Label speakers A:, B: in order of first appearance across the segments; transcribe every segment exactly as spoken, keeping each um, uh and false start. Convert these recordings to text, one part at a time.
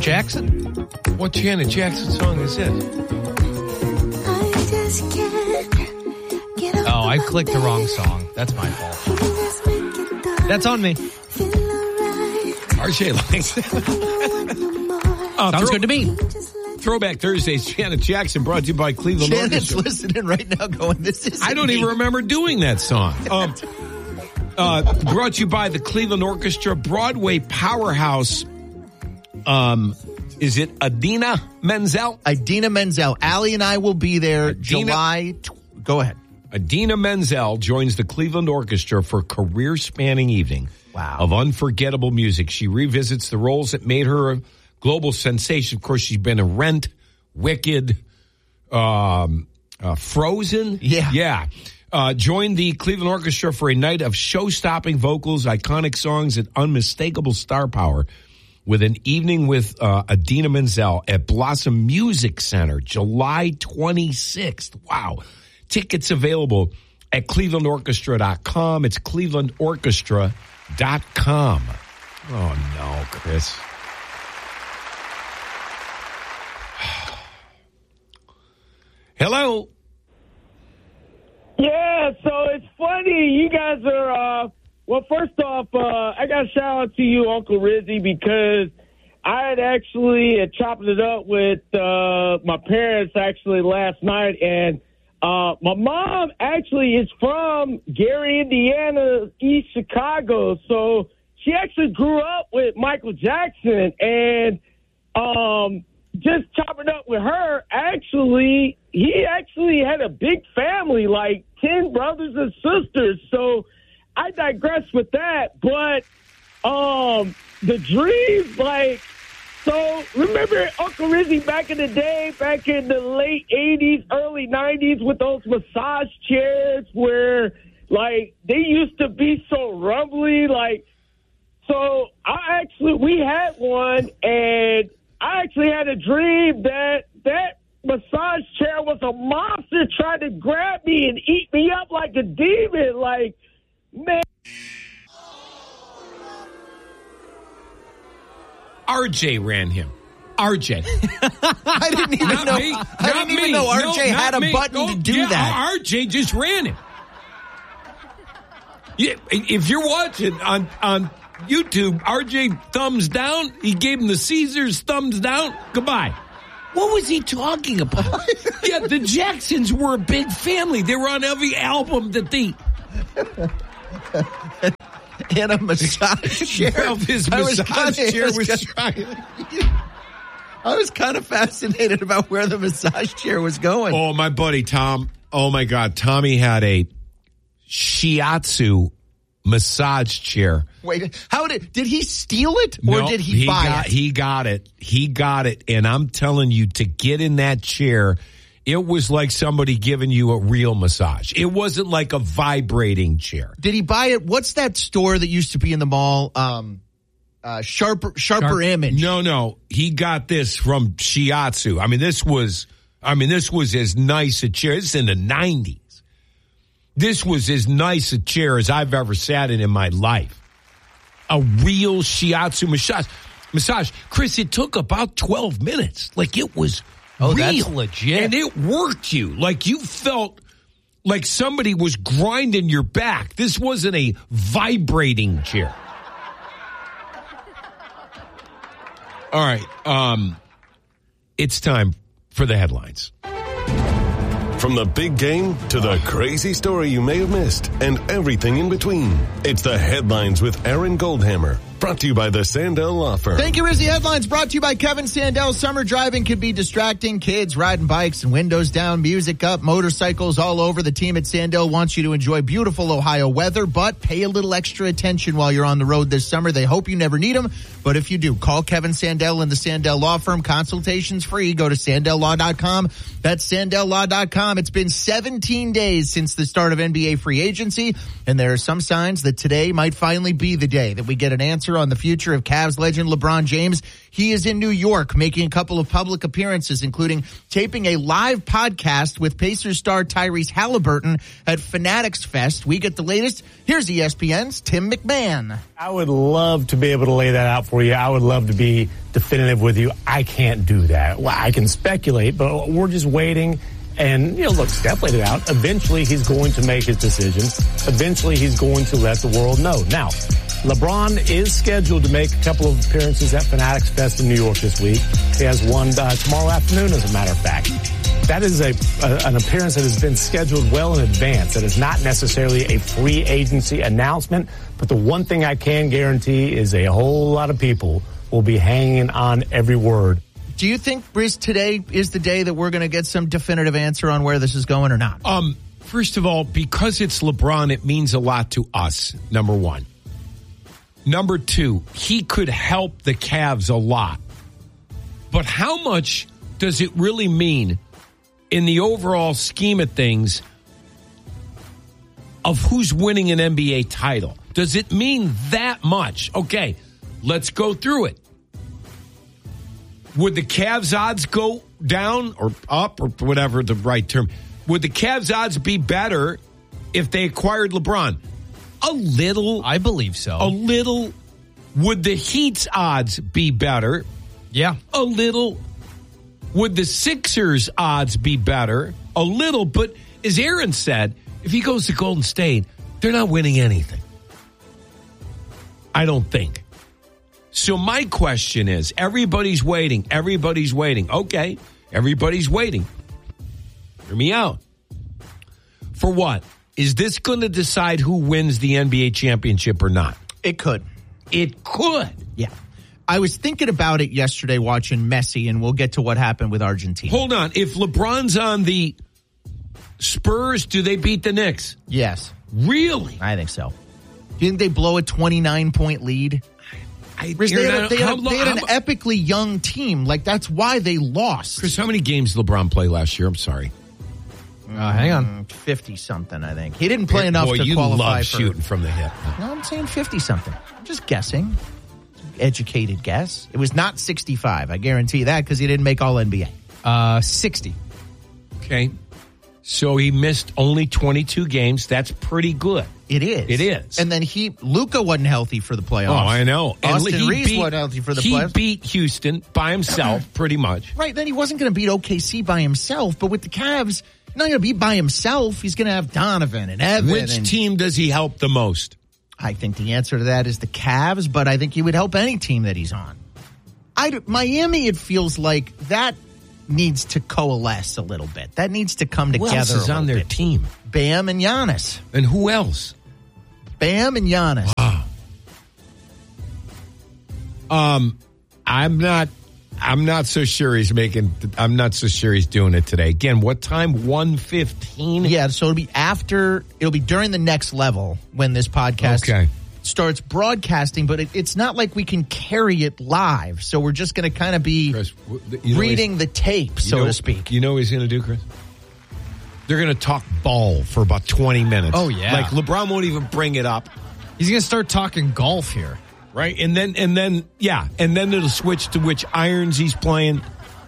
A: Jackson?
B: What Janet Jackson song is this?
C: I just can't get up.
A: Oh, I clicked the wrong song. That's my fault. That's on me.
B: R J likes it. uh,
A: Sounds
B: throw,
A: good to me.
B: Throwback Thursdays, Janet Jackson, brought to you by Cleveland
D: Janet's
B: Orchestra.
D: listening right now going, this is
B: I don't even remember doing that song. Um, uh, brought to you by the Cleveland Orchestra, Broadway powerhouse. Um, is it Idina Menzel?
D: Idina Menzel. Allie and I will be there
B: Idina,
D: July. Tw- go ahead.
B: Idina Menzel joins the Cleveland Orchestra for a career-spanning evening
D: wow.
B: of unforgettable music. She revisits the roles that made her a global sensation. Of course, she's been in Rent, Wicked, um, uh, Frozen.
D: Yeah.
B: Yeah. Uh, join the Cleveland Orchestra for a night of show-stopping vocals, iconic songs, and unmistakable star power with an evening with uh, Idina Menzel at Blossom Music Center, July twenty-sixth. Wow. Tickets available at cleveland orchestra dot com. It's cleveland orchestra dot com. Oh, no, Chris. Hello.
E: Yeah, so it's funny. You guys are, uh, well, first off, uh, I got to shout out to you, Uncle Rizzy, because I had actually uh, chopped it up with uh, my parents actually last night, and uh, my mom actually is from Gary, Indiana, East Chicago, so she actually grew up with Michael Jackson, and um, just chopping up with her, actually, he actually had a big family, like ten brothers and sisters. So I digress with that. But um, the dreams, like, so remember Uncle Rizzy back in the day, back in the late eighties, early nineties with those massage chairs where, like, they used to be so rumbly. Like, so I actually, we had one, and I actually had a dream that that massage chair was a monster trying to grab me and eat me up like a demon. Like, man.
B: R J ran him. R J.
D: I didn't even
B: Not
D: know.
B: me.
D: I
B: Not
D: didn't even
B: me.
D: know R J
B: No,
D: had a
B: not me.
D: button
B: Oh,
D: to do
B: yeah,
D: that.
B: R J just ran him. Yeah, if you're watching on on YouTube, R J thumbs down. He gave him the Caesars thumbs down. Goodbye. What was he talking about? Yeah, the Jacksons were a big family. They were on every album that they...
D: And a massage chair.
B: Well, his
D: I was
B: massage
D: kinda-
B: chair
D: I was
B: was
D: kinda-
B: trying...
D: I was kind of fascinated about where the massage chair was going.
B: Oh, my buddy Tom. Oh, my God. Tommy had a shiatsu massage chair.
D: Wait, how did did he steal it or
B: No,
D: did he, buy
B: got,
D: it?
B: He got it. He got it. And I'm telling you, to get in that chair, it was like somebody giving you a real massage. It wasn't like a vibrating chair.
D: Did he buy it? What's that store that used to be in the mall? Um, uh, Sharper, Sharper
B: Sharp-
D: Image.
B: No, no. He got this from Shiatsu. I mean, this was, I mean, this was as nice a chair. This is in the nineties. This was as nice a chair as I've ever sat in in my life. A real shiatsu massage. Massage. Chris, it took about twelve minutes. Like, it was
A: Oh,
B: real.
A: that's legit.
B: And it worked you. Like, you felt like somebody was grinding your back. This wasn't a vibrating chair. All right. Um, it's time for the headlines.
F: From the big game to the crazy story you may have missed and everything in between. It's the Headlines with Aaron Goldhammer. Brought to you by the Sandell Law Firm.
D: Thank you, Rizzy. Headlines brought to you by Kevin Sandell. Summer driving can be distracting. Kids riding bikes and windows down, music up, motorcycles all over. The team at Sandell wants you to enjoy beautiful Ohio weather, but pay a little extra attention while you're on the road this summer. They hope you never need them, but if you do, call Kevin Sandell and the Sandell Law Firm. Consultations free. Go to sandell law dot com. That's sandell law dot com. It's been seventeen days since the start of N B A free agency, and there are some signs that today might finally be the day that we get an answer answer on the future of Cavs legend LeBron James. He is in New York making a couple of public appearances, including taping a live podcast with Pacers star Tyrese Halliburton at Fanatics Fest. We get the latest. Here's E S P N's Tim McMahon.
G: I would love to be able to lay that out for you. I would love to be definitive with you. I can't do that. Well, I can speculate, but we're just waiting. And, you know, look, Steph laid it out. Eventually, he's going to make his decision. Eventually, he's going to let the world know. Now, LeBron is scheduled to make a couple of appearances at Fanatics Fest in New York this week. He has one uh, tomorrow afternoon, as a matter of fact. That is a, a an appearance that has been scheduled well in advance. That is not necessarily a free agency announcement. But the one thing I can guarantee is a whole lot of people will be hanging on every word.
D: Do you think, Briz, today is the day that we're going to get some definitive answer on where this is going or not?
B: Um, first of all, because it's LeBron, it means a lot to us, number one. Number two, he could help the Cavs a lot. But how much does it really mean in the overall scheme of things of who's winning an N B A title? Does it mean that much? Okay, let's go through it. Would the Cavs odds go down or up or whatever the right term? Would the Cavs odds be better if they acquired LeBron? A little.
A: I believe so.
B: A little. Would the Heat's odds be better?
A: Yeah.
B: A little. Would the Sixers odds be better? A little. But as Aaron said, if he goes to Golden State, they're not winning anything. I don't think. So my question is, everybody's waiting. Everybody's waiting. Okay, everybody's waiting. Hear me out. For what? Is this going to decide who wins the N B A championship or not?
D: It could.
B: It could.
D: Yeah. I was thinking about it yesterday watching Messi, and we'll get to what happened with Argentina.
B: Hold on. If LeBron's on the Spurs, do they beat the Knicks?
D: Yes.
B: Really?
D: I think so. Do you think they blow a twenty-nine point lead?
B: I,
D: Chris, they had, a, they had,
B: how,
D: a, they had an
B: how,
D: epically young team. Like, that's why they lost.
B: Chris, how many games did LeBron play last year? I'm sorry.
A: Uh, hang on.
D: fifty-something, I think. He didn't play
B: Boy,
D: enough to
B: you
D: qualify
B: love
D: for...
B: shooting from the hip.
D: No, I'm saying fifty-something. I'm just guessing. Educated guess. It was not sixty-five. I guarantee that because he didn't make all N B A.
A: Uh, sixty.
B: Okay. So he missed only twenty-two games. That's pretty good.
D: It is.
B: It is.
D: And then he, Luka wasn't healthy for the playoffs.
B: Oh, I know.
D: Austin
B: and he
D: Reeves
B: beat,
D: wasn't healthy for the
B: he
D: playoffs.
B: He beat Houston by himself, pretty much.
D: Right. Then he wasn't going to beat O K C by himself. But with the Cavs, he's not going to be by himself. He's going to have Donovan and Evan.
B: Which
D: and,
B: team does he help the most?
D: I think the answer to that is the Cavs, but I think he would help any team that he's on. I, Miami, it feels like that needs to coalesce a little bit. That needs to come together.
B: Who else is
D: a
B: on their
D: bit.
B: team?
D: Bam and Giannis.
B: And who else?
D: Bam and Giannis.
B: Wow. Um, I'm not. I'm not so sure he's making. I'm not so sure he's doing it today. Again, what time? one fifteen
D: Yeah, so it'll be after. It'll be during the next level when this podcast
B: okay.
D: starts broadcasting. But it, it's not like we can carry it live. So we're just going to kind of be
B: Chris, you know
D: reading the tape, so
B: you know,
D: to speak.
B: You know what he's going to do, Chris? They're going to talk ball for about twenty minutes.
A: Oh, yeah.
B: Like LeBron won't even bring it up.
A: He's going to start talking golf here.
B: Right? And then, and then, yeah. And then it'll switch to which irons he's playing.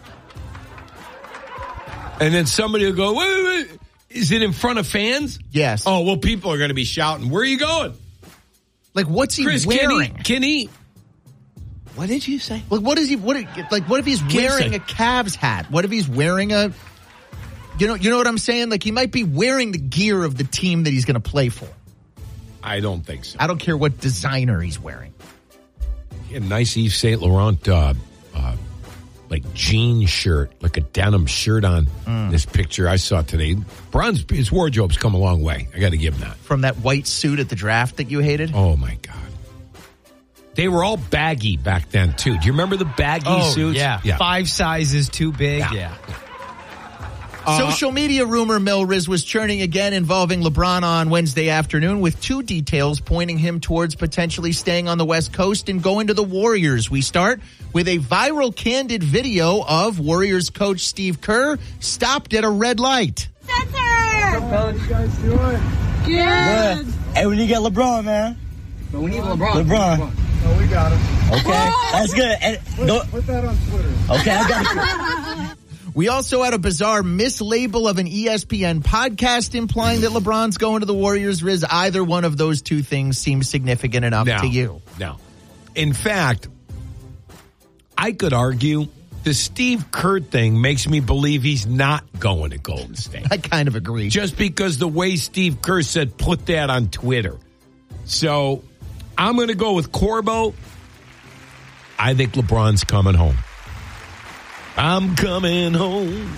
B: And then somebody will go, wait, wait, wait. Is it in front of fans?
D: Yes.
B: Oh, well, people are going to be shouting, where are you going?
D: Like, what's he
B: Chris,
D: wearing?
B: Can he, can he? What did you say?
D: Like, what is he? What? Like, what if he's wearing a Cavs hat? What if he's wearing a? You know, you know what I'm saying? Like, he might be wearing the gear of the team that he's going to play for.
B: I don't think so.
D: I don't care what designer he's wearing.
B: He had a nice Yves Saint Laurent, uh, uh, like jean shirt, like a denim shirt on mm. this picture I saw today. Bron's his wardrobe's come a long way. I got to give him that.
D: From that white suit at the draft that you hated.
B: Oh my God. They were all baggy back then, too. Do you remember the baggy
A: oh,
B: suits?
A: Yeah.
B: yeah.
A: Five sizes too big.
B: Yeah.
A: yeah.
D: Uh, Social media rumor mill, Riz, was churning again involving LeBron on Wednesday afternoon with two details pointing him towards potentially staying on the West Coast and going to the Warriors. We start with a viral candid video of Warriors coach Steve Kerr stopped at a red light.
C: Center!
H: How you guys doing?
C: Good.
H: Hey, we need to get LeBron, man.
I: But we need LeBron.
H: LeBron. Oh, we got him.
I: Okay, that's good. And
H: Put,
I: go,
H: put that on Twitter.
I: okay, I got you.
D: We also had a bizarre mislabel of an E S P N podcast implying that LeBron's going to the Warriors. Riz, either one of those two things seems significant enough
B: No,
D: to you?
B: no. In fact, I could argue the Steve Kerr thing makes me believe he's not going to Golden State.
D: I kind of agree.
B: Just because the way Steve Kerr said, put that on Twitter. So I'm going to go with Corbo. I think LeBron's coming home. I'm coming home.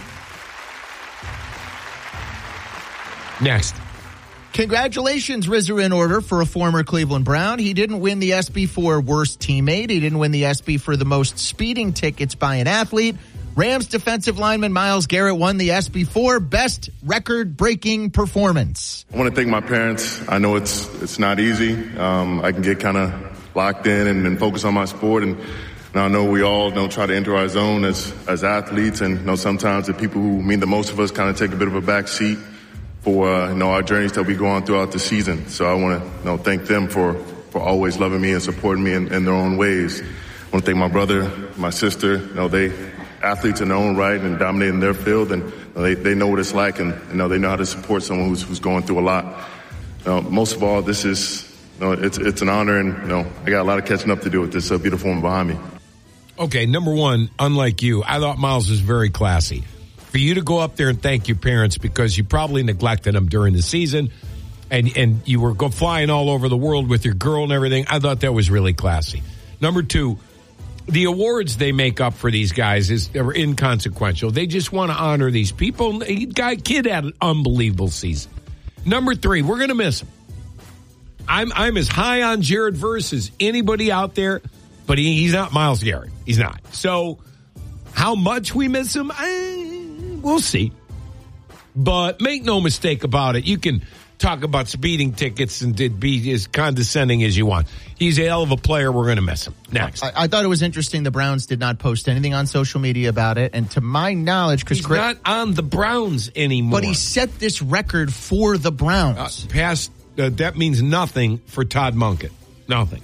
B: Next.
D: Congratulations, Riz, are in order for a former Cleveland Brown. He didn't win the S B for worst teammate. He didn't win the S B for the most speeding tickets by an athlete. Rams defensive lineman Myles Garrett won the S B for best record-breaking performance.
J: I want to thank my parents. I know it's it's not easy. Um, I can get kind of locked in and, and focus on my sport, and, and I know we all you know, try to enter our zone as as athletes, and you know sometimes the people who mean the most of us kind of take a bit of a back seat for uh, you know our journeys that we go on throughout the season. So I want to you know thank them for for always loving me and supporting me in, in their own ways. I want to thank my brother, my sister. You know they athletes in their own right and dominating their field, and you know, they they know what it's like, and you know they know how to support someone who's who's going through a lot. You know, most of all, this is you know, it's it's an honor, and you know I got a lot of catching up to do with this uh, beautiful one behind me.
B: Okay, number one, unlike you, I thought Myles was very classy. For you to go up there and thank your parents because you probably neglected them during the season, and and you were go flying all over the world with your girl and everything, I thought that was really classy. Number two, the awards they make up for these guys is are inconsequential. They just want to honor these people. He, guy, kid had an unbelievable season. Number three, we're going to miss him. I'm I'm as high on Jared Verse as anybody out there, but he, he's not Myles Garrett. He's not. So how much we miss him, I, we'll see. But make no mistake about it. You can talk about speeding tickets and be as condescending as you want. He's a hell of a player. We're going to miss him. Next.
D: I, I thought it was interesting the Browns did not post anything on social media about it. And to my knowledge, because
B: he's Chris, not on the Browns anymore.
D: But he set this record for the Browns.
B: Uh, past, uh, that means nothing for Todd Munkett. Nothing.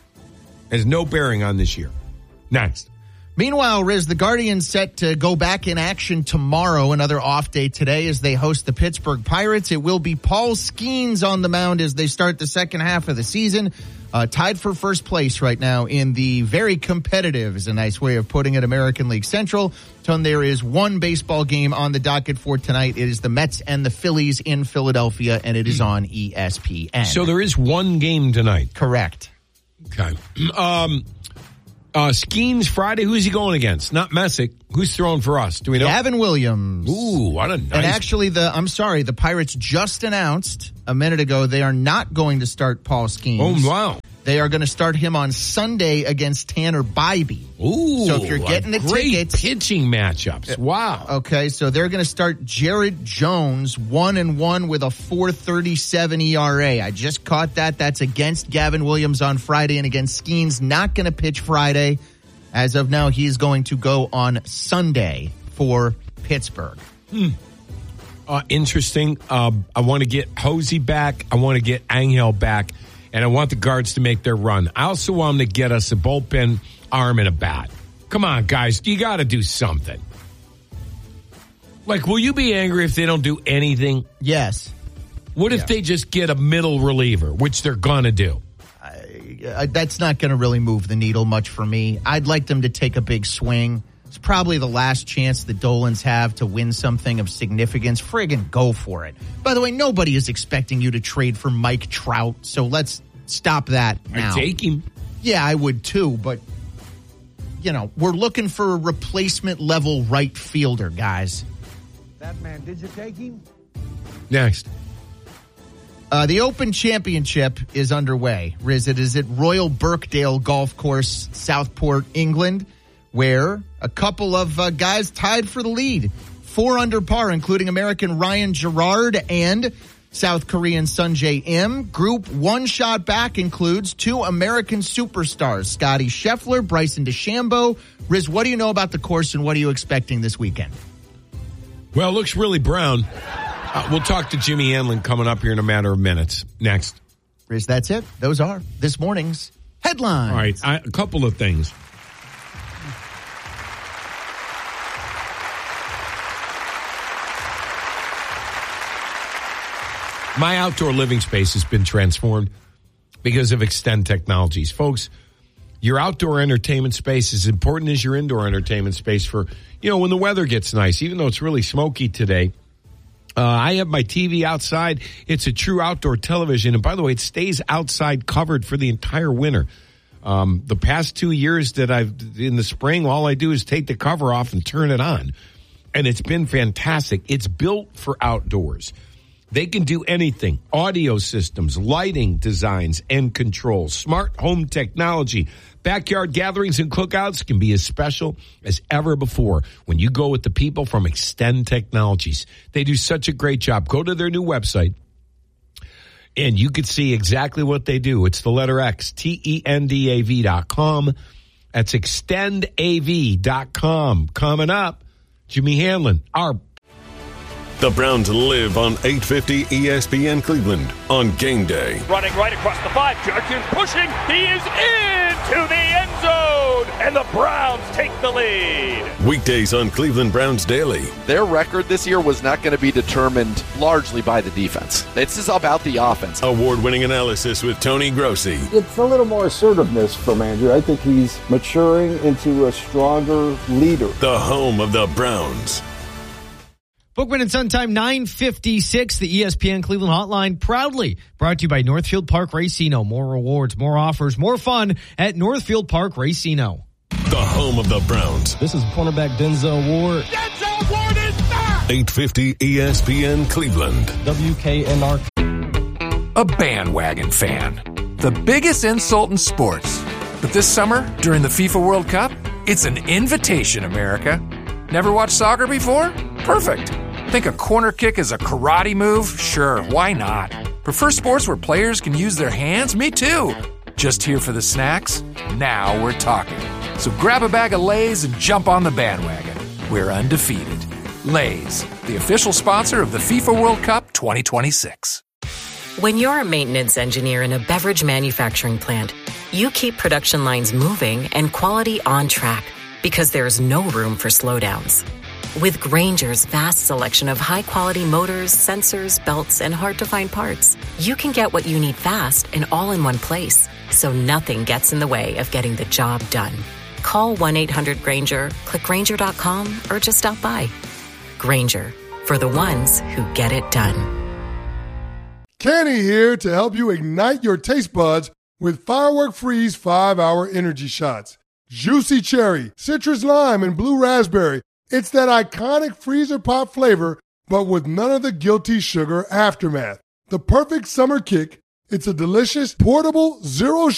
B: Has no bearing on this year. Next.
D: Meanwhile, Riz, the Guardians set to go back in action tomorrow, another off day today as they host the Pittsburgh Pirates. It will be Paul Skeens on the mound as they start the second half of the season. Uh, tied for first place right now in the very competitive, is a nice way of putting it, American League Central. Ton, there is one baseball game on the docket for tonight. It is the Mets and the Phillies in Philadelphia, and it is on E S P N.
B: So there is one game tonight.
D: Correct.
B: Okay. Um... Uh, Skeens Friday, who's he going against? Not Messick. Who's throwing for us? Do we know?
D: Gavin Williams.
B: Ooh, what a nice.
D: And actually, the I'm sorry, the Pirates just announced a minute ago they are not going to start Paul Skeens.
B: Oh, wow.
D: They are going to start him on Sunday against Tanner Bybee.
B: Ooh,
D: so if you're getting the
B: great
D: tickets,
B: pitching matchups. Wow.
D: Okay, so they're going to start Jared Jones one and one with a four thirty-seven E R A. I just caught that. That's against Gavin Williams on Friday, and against Skeens, not going to pitch Friday. As of now, he's going to go on Sunday for Pittsburgh.
B: Hmm. Uh, interesting. Uh, I want to get Hosey back. I want to get Angel back. And I want the guards to make their run. I also want them to get us a bullpen arm and a bat. Come on, guys. You got to do something. Like, will you be angry if they don't do anything?
D: Yes.
B: What if
D: yeah.
B: they just get a middle reliever, which they're going to do?
D: I, that's not going to really move the needle much for me. I'd like them to take a big swing. It's probably the last chance the Dolans have to win something of significance. Friggin' go for it. By the way, nobody is expecting you to trade for Mike Trout, so let's stop that now.
B: I take him.
D: Yeah, I would too, but, you know, we're looking for a replacement level right fielder, guys.
H: That man, did you take him?
B: Next.
D: Uh, the Open Championship is underway. Riz, it is at Royal Birkdale Golf Course, Southport, England, where a couple of uh, guys tied for the lead. Four under par, including American Ryan Gerard and South Korean Sunjae Im. Group one shot back includes two American superstars, Scotty Scheffler, Bryson DeChambeau. Riz, what do you know about the course and what are you expecting this weekend?
B: Well, it looks really brown. Uh, we'll talk to Jimmy Anlin coming up here in a matter of minutes. Next.
D: Riz, that's it. Those are this morning's Headlines.
B: All right, I, a couple of things. My outdoor living space has been transformed because of Extend Technologies. Folks, your outdoor entertainment space is as important as your indoor entertainment space for, you know, when the weather gets nice, even though it's really smoky today. Uh, I have my T V outside. It's a true outdoor television. And by the way, it stays outside covered for the entire winter. Um, the past two years that I've, in the spring, all I do is take the cover off and turn it on. And it's been fantastic. It's built for outdoors. They can do anything. Audio systems, lighting designs and controls, smart home technology. Backyard gatherings and cookouts can be as special as ever before when you go with the people from Extend Technologies. They do such a great job. Go to their new website, and you can see exactly what they do. It's the letter X, T E N D A V dot com. That's extend A V dot com. Coming up, Jimmy Hanlon, our
F: The Browns live on eight fifty E S P N Cleveland on game day.
K: Running right across the five. Judkins pushing. He is into the end zone. And the Browns take the lead.
F: Weekdays on Cleveland Browns Daily.
L: Their record this year was not going to be determined largely by the defense. This is about the offense.
F: Award-winning analysis with Tony Grossi.
M: It's a little more assertiveness from Andrew. I think he's maturing into a stronger leader.
F: The home of the Browns.
A: Bookman and Sun Time nine fifty-six, the E S P N Cleveland Hotline, proudly brought to you by Northfield Park Racino. More rewards, more offers, more fun at Northfield Park Racino.
F: The home of the Browns.
N: This is cornerback Denzel Ward.
K: Denzel Ward is back!
F: eight fifty E S P N Cleveland.
N: W K N R.
O: A bandwagon fan. The biggest insult in sports. But this summer, during the FIFA World Cup, it's an invitation, America. Never watched soccer before? Perfect. Think a corner kick is a karate move? Sure, why not? Prefer sports where players can use their hands? Me too. Just here for the snacks? Now we're talking. So grab a bag of Lay's and jump on the bandwagon. We're undefeated. Lay's, the official sponsor of the FIFA World Cup twenty twenty-six.
P: When you're a maintenance engineer in a beverage manufacturing plant, you keep production lines moving and quality on track because there's no room for slowdowns. With Grainger's vast selection of high-quality motors, sensors, belts, and hard-to-find parts, you can get what you need fast and all in one place, so nothing gets in the way of getting the job done. Call one eight hundred Grainger, click Grainger dot com, or just stop by. Grainger, for the ones who get it done.
Q: Kenny here to help you ignite your taste buds with Firework Freeze five hour energy shots. Juicy cherry, citrus lime, and blue raspberry. It's that iconic freezer pop flavor, but with none of the guilty sugar aftermath. The perfect summer kick. It's a delicious, portable, zero